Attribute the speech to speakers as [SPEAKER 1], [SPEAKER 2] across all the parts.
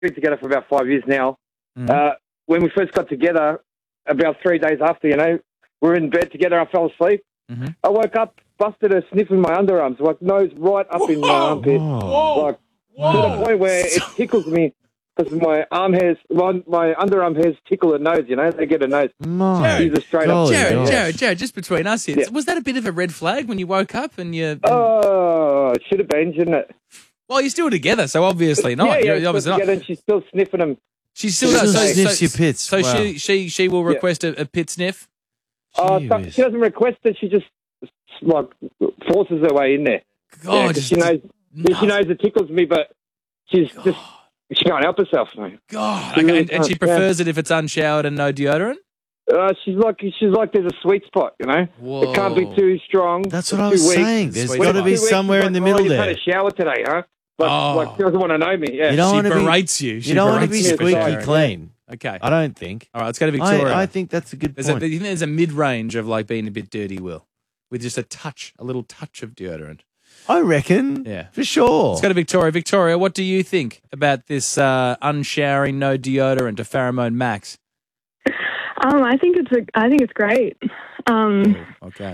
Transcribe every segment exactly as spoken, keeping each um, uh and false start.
[SPEAKER 1] been together for about five years now.
[SPEAKER 2] Mm.
[SPEAKER 1] Uh, when we first got together, about three days after, you know, we were in bed together. I fell asleep.
[SPEAKER 2] Mm-hmm.
[SPEAKER 1] I woke up, busted her sniffing my underarms, like nose right up in my armpit,
[SPEAKER 2] Whoa.
[SPEAKER 1] like to the point where it tickles me because my arm hairs, my, my underarm hairs tickle her nose. You know, they get a nose.
[SPEAKER 2] My
[SPEAKER 1] She's a straight up.
[SPEAKER 2] Jared,
[SPEAKER 3] Jared,
[SPEAKER 2] gosh.
[SPEAKER 3] Jared, Jared, just between us here,
[SPEAKER 1] Yeah.
[SPEAKER 3] was that a bit of a red flag when you woke up and you...
[SPEAKER 1] Oh, it should have been, shouldn't it?
[SPEAKER 3] Well, you're still together, so obviously not.
[SPEAKER 1] Yeah, yeah,
[SPEAKER 3] You're
[SPEAKER 1] still
[SPEAKER 3] obviously
[SPEAKER 1] together,
[SPEAKER 3] not.
[SPEAKER 1] and she's still sniffing them.
[SPEAKER 3] She still
[SPEAKER 2] She
[SPEAKER 3] does.
[SPEAKER 2] still
[SPEAKER 3] So,
[SPEAKER 2] sniffs
[SPEAKER 3] so,
[SPEAKER 2] your pits.
[SPEAKER 3] So
[SPEAKER 2] Wow.
[SPEAKER 3] she, she, she will
[SPEAKER 1] Yeah.
[SPEAKER 3] request a, a pit sniff?
[SPEAKER 1] Oh,
[SPEAKER 2] Gee
[SPEAKER 1] fuck,
[SPEAKER 2] whiz.
[SPEAKER 1] she doesn't request it. She just like forces her way in there.
[SPEAKER 3] God,
[SPEAKER 1] Yeah, 'cause
[SPEAKER 3] just,
[SPEAKER 1] she knows.
[SPEAKER 3] nuts.
[SPEAKER 1] She knows it tickles me, but she's just she can't help herself. Mate.
[SPEAKER 3] God.
[SPEAKER 1] She
[SPEAKER 3] Okay,
[SPEAKER 1] really
[SPEAKER 3] and, and she
[SPEAKER 1] can't,
[SPEAKER 3] prefers it if it's unshowered and no deodorant?
[SPEAKER 1] Uh, she's like she's like there's a sweet spot, you know. It can't be
[SPEAKER 3] Whoa.
[SPEAKER 1] too strong.
[SPEAKER 2] That's
[SPEAKER 1] or
[SPEAKER 2] what I
[SPEAKER 1] too
[SPEAKER 2] was
[SPEAKER 1] weak.
[SPEAKER 2] saying. There's
[SPEAKER 3] Sweet
[SPEAKER 2] got to
[SPEAKER 3] spot.
[SPEAKER 2] be
[SPEAKER 1] Too weak,
[SPEAKER 2] somewhere
[SPEAKER 1] she's
[SPEAKER 2] in the
[SPEAKER 1] like,
[SPEAKER 2] middle
[SPEAKER 1] oh, you've
[SPEAKER 2] there.
[SPEAKER 1] had a shower today, huh? Like,
[SPEAKER 3] Oh.
[SPEAKER 1] like she doesn't want to know me. Yeah.
[SPEAKER 2] You don't
[SPEAKER 3] She
[SPEAKER 2] want to be.
[SPEAKER 3] berates you. She
[SPEAKER 2] You don't want to
[SPEAKER 3] berates
[SPEAKER 2] be
[SPEAKER 3] you.
[SPEAKER 2] squeaky
[SPEAKER 1] Jared.
[SPEAKER 2] clean.
[SPEAKER 3] Okay.
[SPEAKER 2] I don't think.
[SPEAKER 3] All right, let's go to Victoria.
[SPEAKER 2] I, I think that's a good
[SPEAKER 3] There's a,
[SPEAKER 2] point.
[SPEAKER 3] you think there's a mid-range of like being a bit dirty, Will, with just a touch, a little touch of deodorant.
[SPEAKER 2] I reckon.
[SPEAKER 3] Yeah.
[SPEAKER 2] For sure.
[SPEAKER 3] Let's go to Victoria. Victoria, what do you think about this uh, unshowering, no deodorant, a pheromone max?
[SPEAKER 4] Um, I think it's a, I think it's great. Um,
[SPEAKER 3] Okay.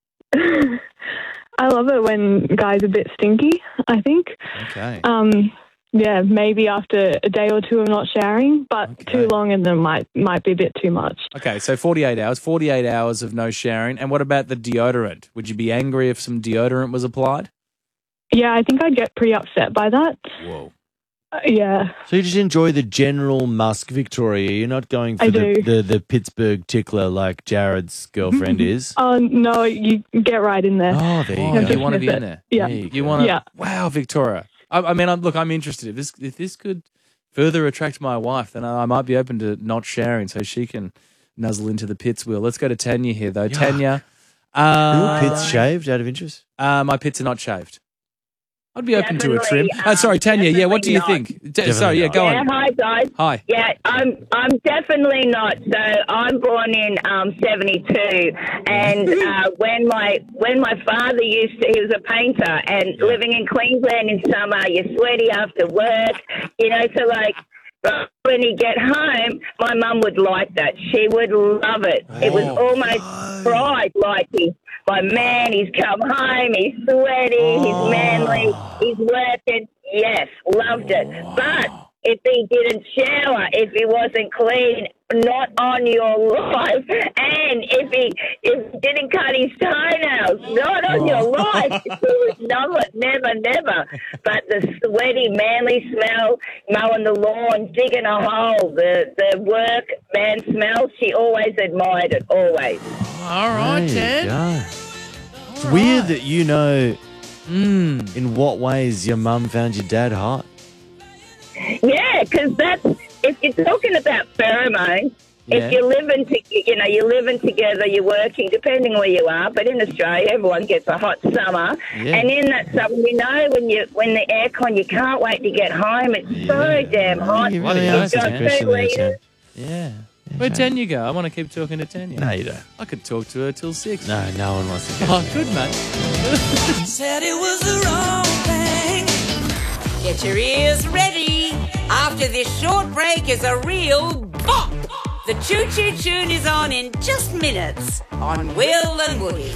[SPEAKER 4] I love it when guys are a bit stinky. I think.
[SPEAKER 3] Okay.
[SPEAKER 4] Um, yeah, maybe after a day or two of not showering, but
[SPEAKER 3] Okay.
[SPEAKER 4] too long and then might might be a bit too much.
[SPEAKER 3] Okay, so forty-eight hours, forty-eight hours of no showering. And what about the deodorant? Would you be angry if some deodorant was applied?
[SPEAKER 4] Yeah, I think I'd get pretty upset by that.
[SPEAKER 3] Whoa.
[SPEAKER 4] Uh, yeah.
[SPEAKER 2] So you just enjoy the general musk, Victoria. You're not going for
[SPEAKER 4] I
[SPEAKER 2] the,
[SPEAKER 4] do.
[SPEAKER 2] the, the Pittsburgh tickler like Jared's girlfriend is.
[SPEAKER 4] Oh no, you get right in there.
[SPEAKER 2] Oh, there
[SPEAKER 3] Oh,
[SPEAKER 2] you
[SPEAKER 3] you
[SPEAKER 2] go.
[SPEAKER 4] just
[SPEAKER 3] want to be
[SPEAKER 4] miss
[SPEAKER 3] in
[SPEAKER 4] it.
[SPEAKER 3] there?
[SPEAKER 4] Yeah.
[SPEAKER 2] There you
[SPEAKER 3] You
[SPEAKER 2] go.
[SPEAKER 3] want to?
[SPEAKER 4] Yeah.
[SPEAKER 3] Wow, Victoria. I, I mean, I'm, look, I'm interested. If this if this could further attract my wife, then I, I might be open to not sharing so she can nuzzle into the pits. Will. Let's go to Tanya here, though. Tanya. Uh,
[SPEAKER 2] Your pits shaved out of interest?
[SPEAKER 3] Uh, my pits are not shaved. I'd be open to a trim.
[SPEAKER 5] Definitely,
[SPEAKER 3] Oh, sorry,
[SPEAKER 5] um,
[SPEAKER 3] Tanya. Yeah, what do you
[SPEAKER 5] definitely
[SPEAKER 3] think? T- sorry, yeah,
[SPEAKER 2] not.
[SPEAKER 3] go
[SPEAKER 5] Yeah,
[SPEAKER 3] on.
[SPEAKER 5] hi guys.
[SPEAKER 3] Hi.
[SPEAKER 5] Yeah, I'm I'm definitely not. So I'm born in um, seventy-two, and uh, when my when my father used to, he was a painter, and living in Queensland in summer, you're sweaty after work, you know. So like, but when he get home, my mum would like that. She would love it. It was almost pride, like he. My man, he's come home, he's sweaty, he's manly, he's working. Yes, loved it. But if he didn't shower, if he wasn't clean, not on your life. And if he if he didn't cut his toenails, not on your life. It was never, never, never. But the sweaty, manly smell, mowing the lawn, digging a hole, the, the work man smell, she always admired it, always.
[SPEAKER 3] All right,
[SPEAKER 2] There you
[SPEAKER 3] Ted.
[SPEAKER 2] go. It's weird that you know
[SPEAKER 3] Mm.
[SPEAKER 2] in what ways your mum found your dad hot.
[SPEAKER 5] Yeah, because that's, if you're talking about pheromones,
[SPEAKER 3] Yeah.
[SPEAKER 5] if you're living, to, you know, you're living together, you're working, depending where you are. But in Australia, everyone gets a hot summer,
[SPEAKER 2] Yeah.
[SPEAKER 5] and in that summer, you know, when you when the aircon, you can't wait to get home. It's so damn hot.
[SPEAKER 2] You
[SPEAKER 3] Bloody
[SPEAKER 2] really
[SPEAKER 3] hell,
[SPEAKER 2] asked
[SPEAKER 3] that's
[SPEAKER 2] a
[SPEAKER 3] a
[SPEAKER 5] Got
[SPEAKER 2] question
[SPEAKER 5] two
[SPEAKER 2] there, Sam.
[SPEAKER 5] litres.
[SPEAKER 2] Yeah.
[SPEAKER 3] Where'd Tanya go? I want to keep talking to Tanya.
[SPEAKER 2] No, you don't.
[SPEAKER 3] I could talk to her till six.
[SPEAKER 2] No, no one wants to.
[SPEAKER 3] Oh, good, mate.
[SPEAKER 6] Said it was the wrong thing. Get your ears ready. After this short break is a real bop. The Choo Choo Tune is on in just minutes on Will and Woody.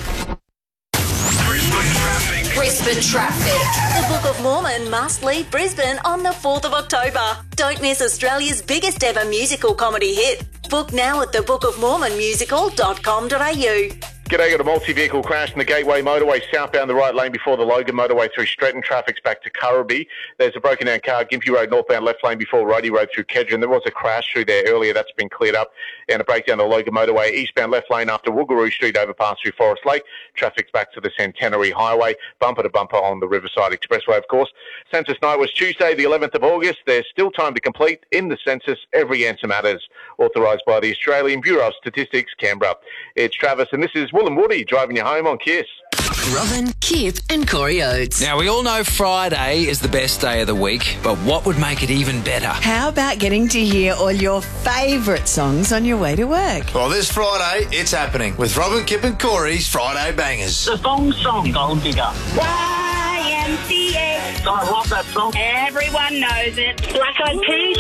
[SPEAKER 7] Brisbane traffic. The Book of Mormon must leave Brisbane on the fourth of October. Don't miss Australia's biggest ever musical comedy hit. Book now at the book of mormon musical dot com dot a u.
[SPEAKER 8] G'day, got a multi-vehicle crash in the Gateway Motorway, southbound the right lane before the Logan Motorway through Stretton. Traffic's back to Currabee. There's a broken down car, Gympie Road, northbound left lane before Roadie Road through Kedron. There was a crash through there earlier, that's been cleared up. And a breakdown the Logan Motorway, eastbound left lane after Woogaroo Street overpass through Forest Lake. Traffic's back to the Centenary Highway, bumper to bumper on the Riverside Expressway, of course. Census night was Tuesday, the eleventh of August. There's still time to complete in the census. Every answer matters. Authorised by the Australian Bureau of Statistics, Canberra. It's Travis, and this is Will and Woody driving you home on Kiss.
[SPEAKER 7] Robin, Kip and Corey Oates.
[SPEAKER 9] Now, we all know Friday is the best day of the week, but what would make it even better?
[SPEAKER 10] How about getting to hear all your favourite songs on your way to work?
[SPEAKER 11] Well, this Friday, it's happening with Robin, Kip and Corey's Friday Bangers.
[SPEAKER 12] The Thong Song Gold Digger.
[SPEAKER 5] Y M C A
[SPEAKER 12] I love that song.
[SPEAKER 5] Everyone knows it. Black Eyed Peas.